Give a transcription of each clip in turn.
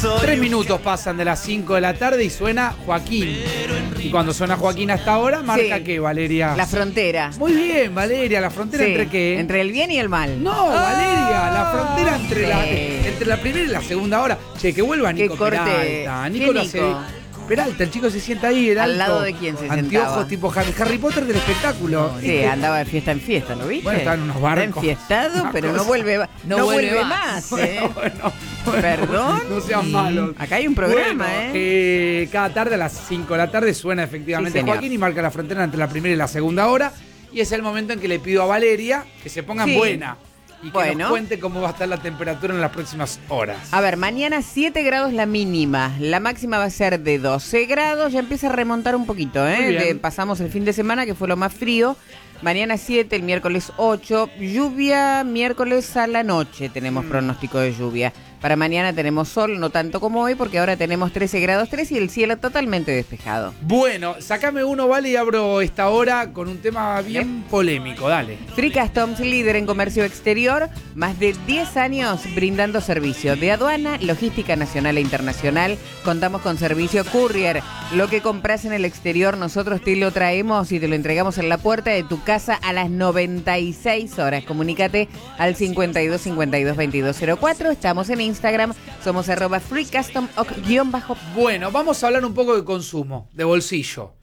3 minutos pasan de las 5 de la tarde y suena Joaquín. Y cuando suena Joaquín hasta ahora, marca Sí. que Valeria... La frontera. Muy bien, Valeria, ¿la frontera Sí, entre qué? Entre el bien y el mal. No, Valeria, la frontera sí. entre la primera y la segunda hora. Che, que vuelva Nico Que corte. Peralta. ¿Qué Nico lo hace... Nico? Peralta, el chico se sienta ahí, el ¿Al alto. lado de quién se sentaba? Anteojos tipo Harry Potter del espectáculo. Sí, andaba de fiesta en fiesta, ¿lo viste? Bueno, estaba en unos barcos. Está enfiestado, Una pero cosa. no vuelve, no vuelve más, Bueno, Perdón. No sean malos. Acá hay un programa, Bueno, cada tarde a las 5 de la tarde suena efectivamente Sí, señor. Joaquín y marca la frontera entre la primera y la segunda hora. Y es el momento en que le pido a Valeria que se ponga en Sí. buena y que Bueno. nos cuente cómo va a estar la temperatura en las próximas horas. A ver, mañana 7 grados la mínima, la máxima va a ser de 12 grados, ya empieza a remontar un poquito, Muy bien. pasamos el fin de semana que fue lo más frío, mañana 7, el miércoles 8, lluvia miércoles a la noche tenemos pronóstico de lluvia. Para mañana tenemos sol, no tanto como hoy, porque ahora tenemos 13 grados 3 y el cielo totalmente despejado. Bueno, sacame uno, Vale, y abro esta hora con un tema bien polémico, dale. Free Customs, líder en comercio exterior, más de 10 años brindando servicio de aduana, logística nacional e internacional. Contamos con servicio courier. Lo que compras en el exterior, nosotros te lo traemos y te lo entregamos en la puerta de tu casa a las 96 horas. Comunícate al 52 52 2204. Estamos en Instagram, somos @freecustom_. Bueno, vamos a hablar un poco de consumo, de bolsillo,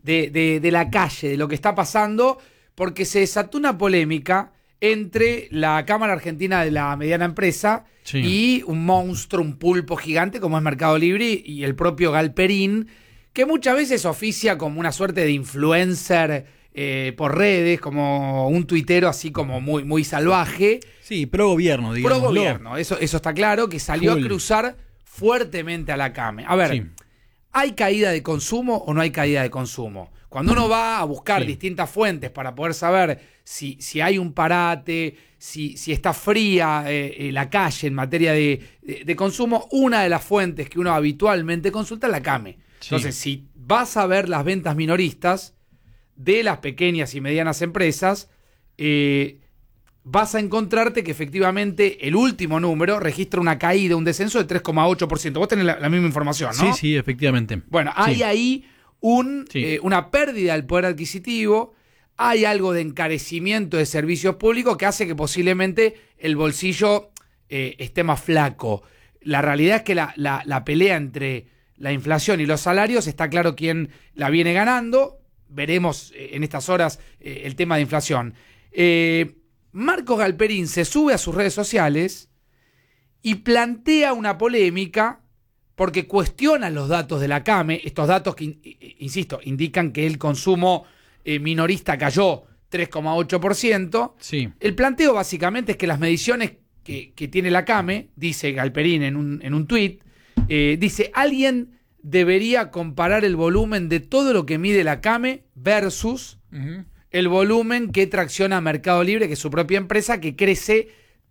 de la calle, de lo que está pasando, porque se desató una polémica entre la Cámara Argentina de la Mediana Empresa y un monstruo, un pulpo gigante como es Mercado Libre y el propio Galperín, que muchas veces oficia como una suerte de influencer por redes, como un tuitero así como muy, muy salvaje. Sí, pro gobierno, digamos. Pro gobierno, eso está claro, que salió Full. a cruzar fuertemente a la CAME. A ver, Sí. ¿hay caída de consumo o no hay caída de consumo? Cuando uno va a buscar Sí. distintas fuentes para poder saber si hay un parate, si está fría la calle en materia de consumo, una de las fuentes que uno habitualmente consulta es la CAME. Sí. Entonces, si vas a ver las ventas minoristas de las pequeñas y medianas empresas, vas a encontrarte que efectivamente el último número registra una caída, un descenso de 3,8%. Vos tenés la misma información, ¿no? Sí, efectivamente. Bueno, hay Sí. ahí Sí. una pérdida del poder adquisitivo, hay algo de encarecimiento de servicios públicos que hace que posiblemente el bolsillo esté más flaco. La realidad es que la pelea entre la inflación y los salarios, está claro quién la viene ganando. Veremos en estas horas el tema de inflación. Marcos Galperín se sube a sus redes sociales y plantea una polémica porque cuestiona los datos de la CAME, estos datos que, insisto, indican que el consumo minorista cayó 3,8%. Sí. El planteo básicamente es que las mediciones que tiene la CAME, dice Galperín en un tuit, dice, alguien debería comparar el volumen de todo lo que mide la CAME versus el volumen que tracciona Mercado Libre, que es su propia empresa, que crece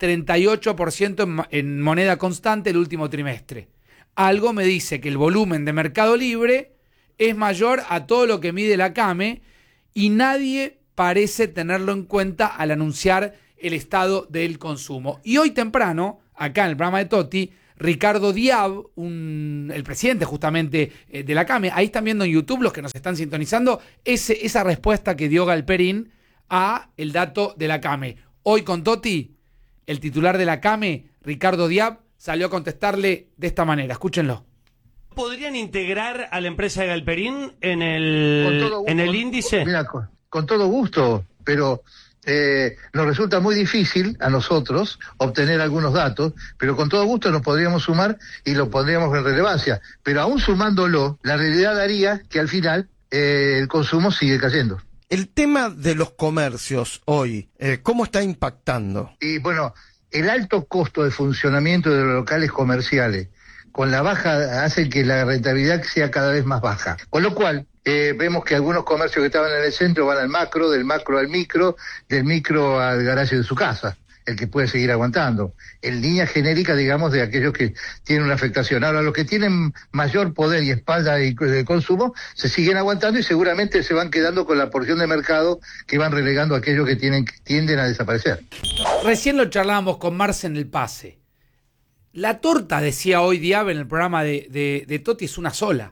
38% en moneda constante el último trimestre. Algo me dice que el volumen de Mercado Libre es mayor a todo lo que mide la CAME y nadie parece tenerlo en cuenta al anunciar el estado del consumo. Y hoy temprano, acá en el programa de Totti, Ricardo Diab, el presidente justamente de la CAME, ahí están viendo en YouTube los que nos están sintonizando, esa respuesta que dio Galperín a el dato de la CAME. Hoy con Totti, el titular de la CAME, Ricardo Diab, salió a contestarle de esta manera. Escúchenlo. ¿Podrían integrar a la empresa de Galperín en el índice? Mira, con todo gusto, pero nos resulta muy difícil a nosotros obtener algunos datos, pero con todo gusto nos podríamos sumar y lo pondríamos en relevancia. Pero aún sumándolo, la realidad daría que al final el consumo sigue cayendo. El tema de los comercios hoy, ¿cómo está impactando? Y bueno, el alto costo de funcionamiento de los locales comerciales con la baja hace que la rentabilidad sea cada vez más baja. Con lo cual, vemos que algunos comercios que estaban en el centro van al macro, del macro al micro, del micro al garaje de su casa, el que puede seguir aguantando. En línea genérica, digamos, de aquellos que tienen una afectación. Ahora, los que tienen mayor poder y espalda de consumo, se siguen aguantando y seguramente se van quedando con la porción de mercado que van relegando a aquellos que tienden a desaparecer. Recién lo charlábamos con Marce en el pase. la torta, decía hoy Diab en el programa de Totti, es una sola.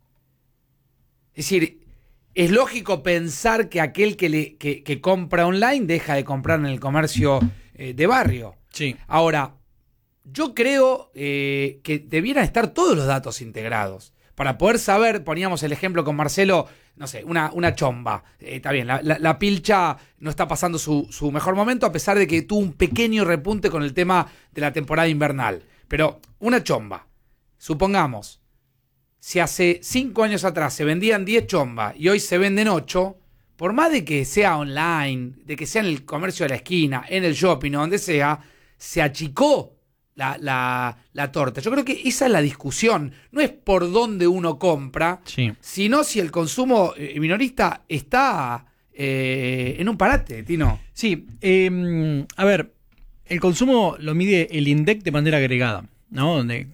Es decir, es lógico pensar que aquel que compra online deja de comprar en el comercio de barrio. Sí. Ahora, yo creo que debieran estar todos los datos integrados. Para poder saber, poníamos el ejemplo con Marcelo, no sé, una chomba. Está bien, la pilcha no está pasando su mejor momento, a pesar de que tuvo un pequeño repunte con el tema de la temporada invernal. Pero una chomba, supongamos, si hace 5 años atrás se vendían 10 chombas y hoy se venden 8, por más de que sea online, de que sea en el comercio de la esquina, en el shopping o donde sea, se achicó la torta. Yo creo que esa es la discusión. No es por dónde uno compra, Sí. sino si el consumo minorista está en un parate, Tino. Sí, a ver, el consumo lo mide el INDEC de manera agregada, ¿no? Donde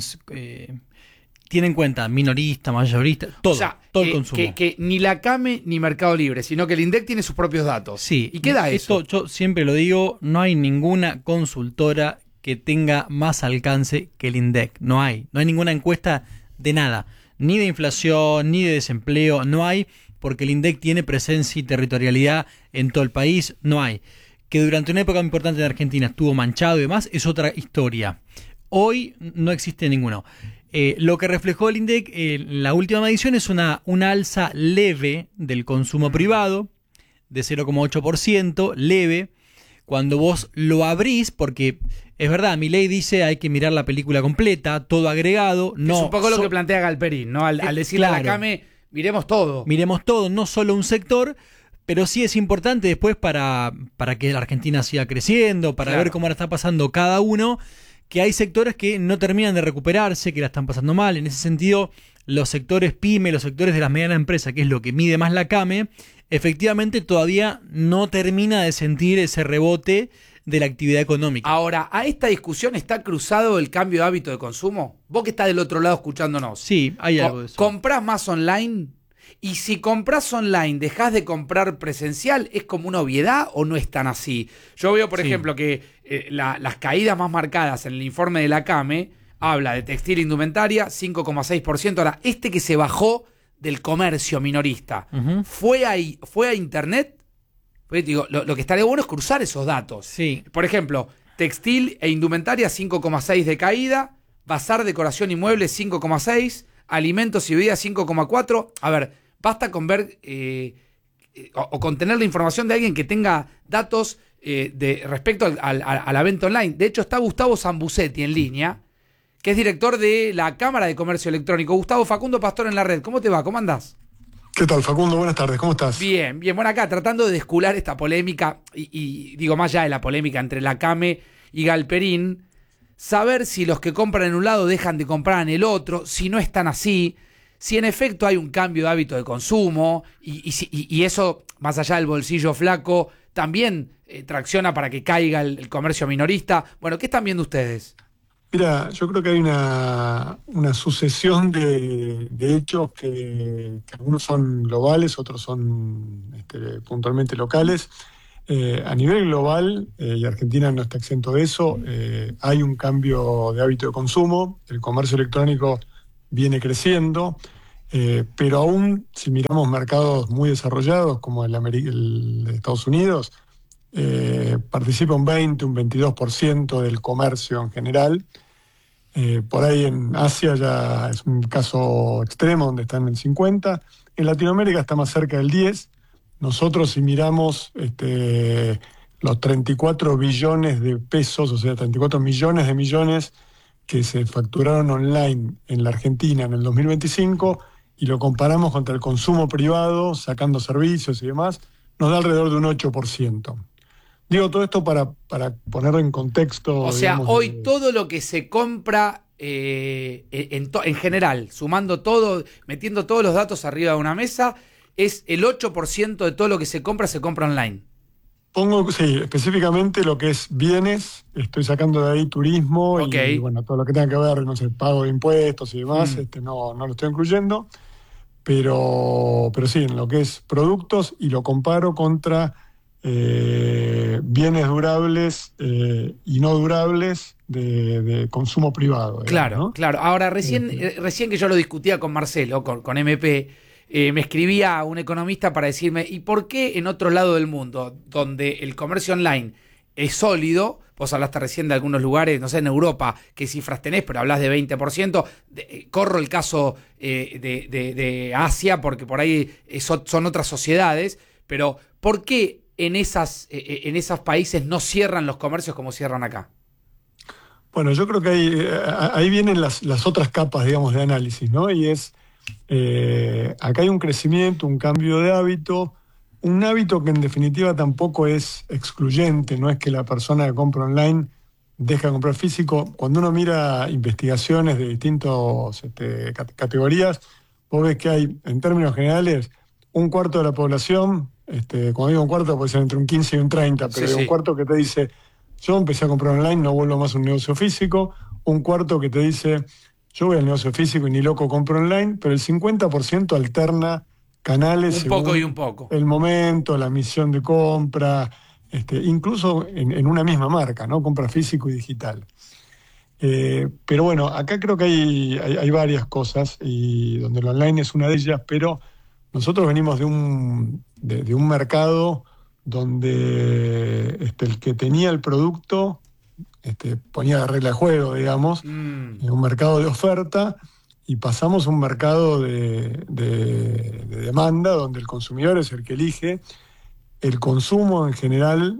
tiene en cuenta minorista, mayorista, todo, O sea, todo el consumo. que ni la CAME ni Mercado Libre, sino que el INDEC tiene sus propios datos. Sí. ¿Y qué da eso? Esto yo siempre lo digo, no hay ninguna consultora que tenga más alcance que el INDEC. No hay ninguna encuesta de nada, ni de inflación, ni de desempleo, no hay, porque el INDEC tiene presencia y territorialidad en todo el país, no hay. Que durante una época importante de Argentina estuvo manchado y demás, es otra historia. Hoy no existe ninguno. Lo que reflejó el INDEC en la última medición es una alza leve del consumo privado, de 0,8%, leve. Cuando vos lo abrís, porque es verdad, Milei dice hay que mirar la película completa, todo agregado. No, es un poco lo que plantea Galperín, ¿no? Al decirle a la CAME, miremos todo. Miremos todo, no solo un sector, pero sí es importante después para que la Argentina siga creciendo, para ver cómo la está pasando cada uno, que hay sectores que no terminan de recuperarse, que la están pasando mal. En ese sentido, los sectores PYME, los sectores de las medianas empresas, que es lo que mide más la CAME, efectivamente todavía no termina de sentir ese rebote de la actividad económica. Ahora, ¿a esta discusión está cruzado el cambio de hábito de consumo? Vos que estás del otro lado escuchándonos. Sí, hay algo de eso. ¿Comprás más online? Y si comprás online, dejás de comprar presencial, ¿es como una obviedad o no es tan así? Yo veo, por ejemplo, que las caídas más marcadas en el informe de la CAME habla de textil e indumentaria, 5,6%. Ahora, que se bajó del comercio minorista, ¿fue a internet? Pues digo, lo que estaría bueno es cruzar esos datos. Sí. Por ejemplo, textil e indumentaria, 5,6% de caída, bazar, decoración y muebles, 5,6%, alimentos y bebidas, 5,4%. A ver, basta con ver o con tener la información de alguien que tenga datos respecto a la venta online. De hecho, está Gustavo Zambucetti en línea, que es director de la Cámara de Comercio Electrónico. Gustavo, Facundo Pastor en la red. ¿Cómo te va? ¿Cómo andás? ¿Qué tal, Facundo? Buenas tardes, ¿cómo estás? Bien. Bueno, acá tratando de descular esta polémica, y digo más allá de la polémica entre la CAME y Galperín, saber si los que compran en un lado dejan de comprar en el otro, si no es tan así, si en efecto hay un cambio de hábito de consumo, y eso, más allá del bolsillo flaco, también tracciona para que caiga el comercio minorista. Bueno, ¿qué están viendo ustedes? Mira, yo creo que hay una sucesión de hechos que algunos son globales, otros son puntualmente locales. A nivel global, y Argentina no está exento de eso, hay un cambio de hábito de consumo, el comercio electrónico viene creciendo, pero aún si miramos mercados muy desarrollados como el de Estados Unidos, participa un 20, un 22% del comercio en general. Por ahí en Asia ya es un caso extremo donde están en el 50%. En Latinoamérica está más cerca del 10%. Nosotros, si miramos los 34 billones de pesos, o sea, 34 millones de millones que se facturaron online en la Argentina en el 2025, y lo comparamos contra el consumo privado, sacando servicios y demás, nos da alrededor de un 8%. Digo todo esto para ponerlo en contexto. O sea, digamos, hoy todo lo que se compra en general, sumando todo, metiendo todos los datos arriba de una mesa, es el 8% de todo lo que se compra online. Sí, específicamente lo que es bienes, estoy sacando de ahí turismo y bueno, todo lo que tenga que ver, no sé, pago de impuestos y demás, no lo estoy incluyendo, pero sí, en lo que es productos, y lo comparo contra bienes durables y no durables de consumo privado. Claro, ¿no? claro. Ahora, recién que yo lo discutía con Marcelo, con MP, me escribía un economista para decirme, ¿y por qué en otro lado del mundo, donde el comercio online es sólido, vos hablaste recién de algunos lugares, no sé, en Europa, qué cifras tenés, pero hablas de 20%, corro el caso de Asia, porque por ahí son otras sociedades, pero ¿por qué en esos países no cierran los comercios como cierran acá? Bueno, yo creo que ahí vienen las otras capas, digamos, de análisis, ¿no? Y acá hay un crecimiento, un cambio de hábito, un hábito que en definitiva tampoco es excluyente, no es que la persona que compra online deja de comprar físico. Cuando uno mira investigaciones de distintas categorías, vos ves que hay, en términos generales, un cuarto de la población, cuando digo un cuarto puede ser entre un 15 y un 30, pero hay un cuarto que te dice, yo empecé a comprar online, no vuelvo más a un negocio físico, un cuarto que te dice, yo voy al negocio físico y ni loco compro online, pero el 50% alterna canales un poco y un poco. El momento, la misión de compra, incluso en una misma marca, ¿no? Compra físico y digital. Pero bueno, acá creo que hay varias cosas, y donde el online es una de ellas, pero nosotros venimos de un mercado donde el que tenía el producto ponía la regla de juego, digamos, en un mercado de oferta, y pasamos a un mercado de demanda, donde el consumidor es el que elige. El consumo en general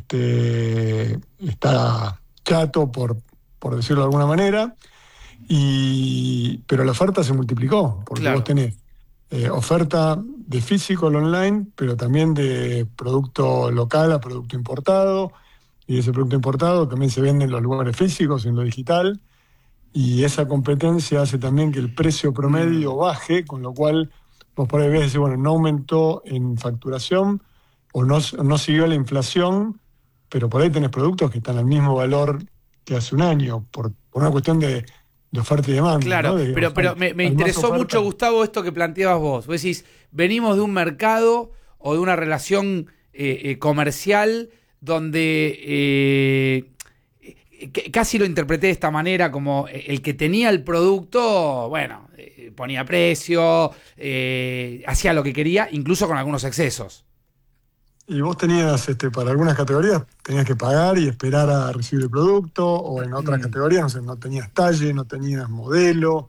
está chato, por decirlo de alguna manera, pero la oferta se multiplicó, porque vos tenés oferta de físico al online, pero también de producto local a producto importado, y ese producto importado también se vende en los lugares físicos, en lo digital, y esa competencia hace también que el precio promedio baje, con lo cual vos por ahí ves decir, bueno, no aumentó en facturación o no siguió la inflación, pero por ahí tenés productos que están al mismo valor que hace un año, por una cuestión de oferta y demanda. Claro, ¿no? pero me interesó mucho, Gustavo, esto que planteabas vos. Vos decís, venimos de un mercado o de una relación comercial donde casi lo interpreté de esta manera, como el que tenía el producto, bueno, ponía precio, hacía lo que quería, incluso con algunos excesos. Y vos tenías, para algunas categorías, tenías que pagar y esperar a recibir el producto, o en otras categorías, no sé, no tenías talle, no tenías modelo,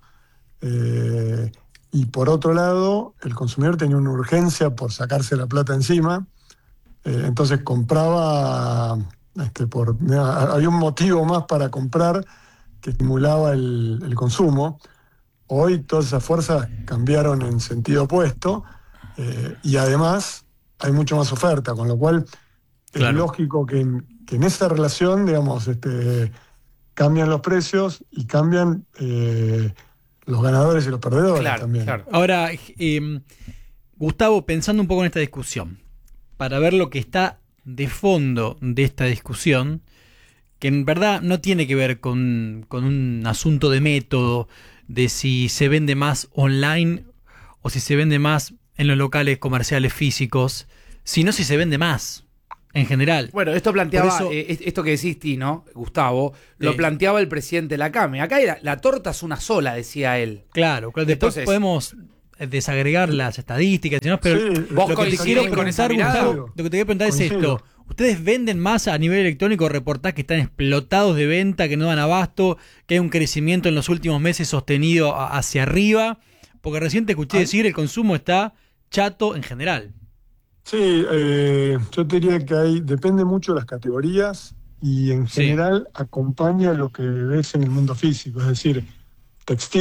y por otro lado, el consumidor tenía una urgencia por sacarse la plata encima, entonces compraba, había un motivo más para comprar que estimulaba el consumo. Hoy todas esas fuerzas cambiaron en sentido opuesto, y además hay mucho más oferta, con lo cual es lógico que en esa relación, digamos, cambian los precios y cambian los ganadores y los perdedores también. Claro. Ahora, Gustavo, pensando un poco en esta discusión, para ver lo que está de fondo de esta discusión, que en verdad no tiene que ver con un asunto de método, de si se vende más online o si se vende más en los locales comerciales físicos, sino si se vende más en general. Bueno, esto planteaba, esto que decís, Tino, Gustavo, lo planteaba el presidente de la CAME. Acá la torta es una sola, decía él. Claro, después entonces podemos desagregar las estadísticas, ¿no? Pero lo que te quiero preguntar, Gustavo, lo que te quiero preguntar es esto. ¿Ustedes venden más a nivel electrónico, reportajes que están explotados de venta, que no dan abasto, que hay un crecimiento en los últimos meses sostenido hacia arriba? Porque recién te escuché decir el consumo está chato en general. Sí, yo te diría que depende mucho de las categorías, y en general acompaña lo que ves en el mundo físico, es decir, textil.